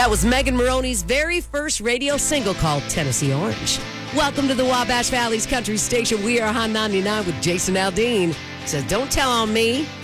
That was Megan Maroney's very first radio single called Tennessee Orange. Welcome to the Wabash Valley's country station. We are Hot 99 with Jason Aldean. Says, don't tell on me.